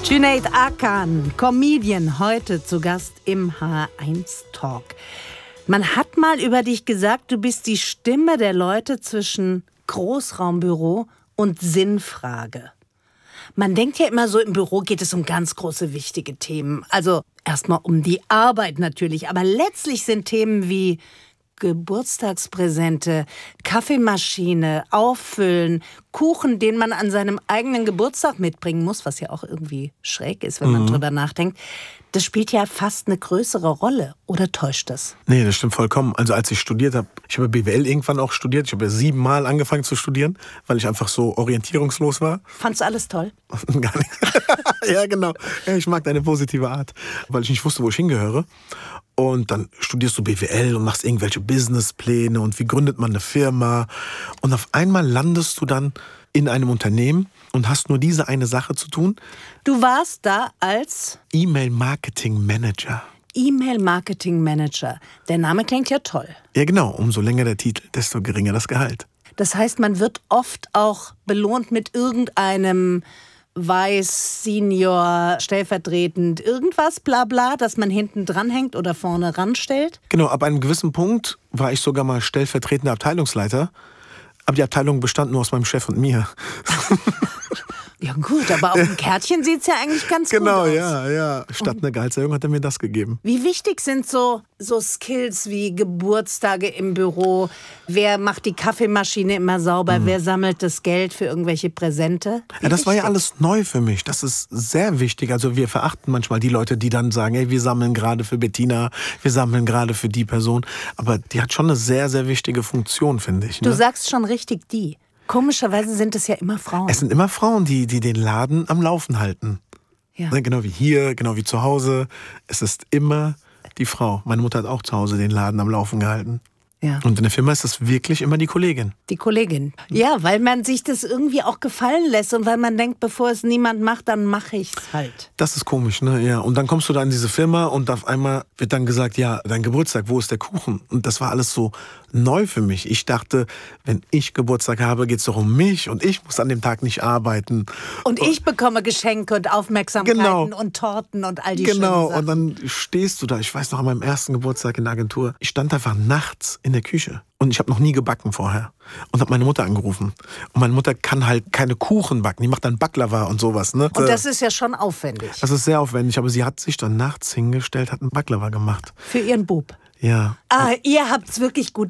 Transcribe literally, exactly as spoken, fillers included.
Cüneyt Arkan, Comedian, heute zu Gast im H eins Talk. Man hat mal über dich gesagt, du bist die Stimme der Leute zwischen Großraumbüro und Sinnfrage. Man denkt ja immer so, im Büro geht es um ganz große, wichtige Themen. Also erstmal um die Arbeit natürlich, aber letztlich sind Themen wie Geburtstagspräsente, Kaffeemaschine, Auffüllen, Kuchen, den man an seinem eigenen Geburtstag mitbringen muss, was ja auch irgendwie schräg ist, wenn man mhm. drüber nachdenkt. Das spielt ja fast eine größere Rolle. Oder täuscht das? Nee, das stimmt vollkommen. Also als ich studiert habe, ich habe B W L irgendwann auch studiert. Ich habe ja siebenmal angefangen zu studieren, weil ich einfach so orientierungslos war. Fandst du alles toll? Gar nicht. Ja, genau. Ich mag deine positive Art, weil ich nicht wusste, wo ich hingehöre. Und dann studierst du B W L und machst irgendwelche Businesspläne und wie gründet man eine Firma. Und auf einmal landest du dann in einem Unternehmen und hast nur diese eine Sache zu tun. Du warst da als E-Mail-Marketing-Manager. E-Mail-Marketing-Manager. Der Name klingt ja toll. Ja, genau. Umso länger der Titel, desto geringer das Gehalt. Das heißt, man wird oft auch belohnt mit irgendeinem Weiß, Senior, stellvertretend, irgendwas, bla bla, dass man hinten dran hängt oder vorne ranstellt? Genau, ab einem gewissen Punkt war ich sogar mal stellvertretender Abteilungsleiter. Aber die Abteilung bestand nur aus meinem Chef und mir. Ja gut, aber auf dem Kärtchen sieht es ja eigentlich ganz genau, gut aus. Genau, ja, ja. Statt einer Gehaltserhöhung hat er mir das gegeben. Wie wichtig sind so, so Skills wie Geburtstage im Büro? Wer macht die Kaffeemaschine immer sauber? Mhm. Wer sammelt das Geld für irgendwelche Präsente? Wie ja, das wichtig? war ja alles neu für mich. Das ist sehr wichtig. Also wir verachten manchmal die Leute, die dann sagen, hey, wir sammeln gerade für Bettina, wir sammeln gerade für die Person. Aber die hat schon eine sehr, sehr wichtige Funktion, finde ich. Ne? Du sagst schon richtig die. Komischerweise sind es ja immer Frauen. Es sind immer Frauen, die, die den Laden am Laufen halten. Ja. Genau wie hier, genau wie zu Hause. Es ist immer die Frau. Meine Mutter hat auch zu Hause den Laden am Laufen gehalten. Ja. Und in der Firma ist es wirklich immer die Kollegin. Die Kollegin. Ja, weil man sich das irgendwie auch gefallen lässt und weil man denkt, bevor es niemand macht, dann mache ich es halt. Das ist komisch, ne? Ja. Und dann kommst du da in diese Firma und auf einmal wird dann gesagt, ja, dein Geburtstag, wo ist der Kuchen? Und das war alles so neu für mich. Ich dachte, wenn ich Geburtstag habe, geht es doch um mich und ich muss an dem Tag nicht arbeiten. Und ich bekomme Geschenke und Aufmerksamkeiten genau. und Torten und all die Genau, schönen Sachen. Und dann stehst du da. Ich weiß noch, an meinem ersten Geburtstag in der Agentur, ich stand einfach nachts in der Küche. Und ich habe noch nie gebacken vorher. Und habe meine Mutter angerufen. Und meine Mutter kann halt keine Kuchen backen. Die macht dann Baklava und sowas. Ne? Und das ist ja schon aufwendig. Das ist sehr aufwendig. Aber sie hat sich dann nachts hingestellt, hat einen Baklava gemacht. Für ihren Bub? Ja. Ah, ihr habt's wirklich gut